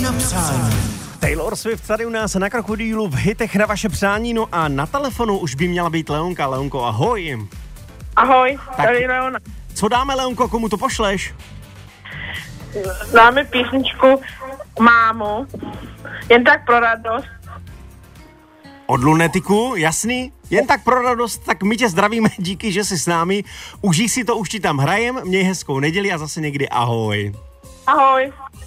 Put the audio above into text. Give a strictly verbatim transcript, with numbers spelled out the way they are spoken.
na přání. Taylor Swift tady u nás na Krokodýlu v hitech na vaše přání, no a na telefonu už by měla být Leonka. Leonko, ahoj. Ahoj, Tak. tady Leona. Co dáme, Leonko, komu to pošleš? Dáme písničku Mámu, jen tak pro radost. Od Lunetiku, jasný? Jen tak pro radost, tak my tě zdravíme, díky, že jsi s námi. Užij si to, už ti tam hrajem, měj hezkou neděli a zase někdy ahoj. Ahoj.